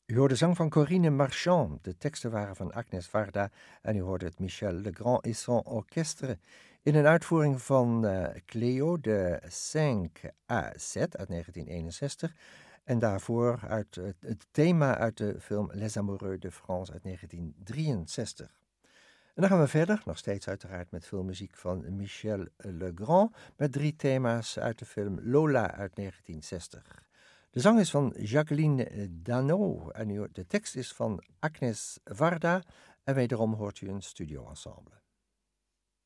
U hoorde zang van Corinne Marchand. De teksten waren van Agnès Varda en u hoorde het Michel Legrand et son orchestre in een uitvoering van Cléo de 5 à 7 uit 1961 en daarvoor uit het thema uit de film Les Amoureux de France uit 1963. En dan gaan we verder, nog steeds uiteraard met filmmuziek van Michel Legrand, met 3 thema's uit de film Lola uit 1960. De zang is van Jacqueline Dano en de tekst is van Agnès Varda en wederom hoort u een studioensemble.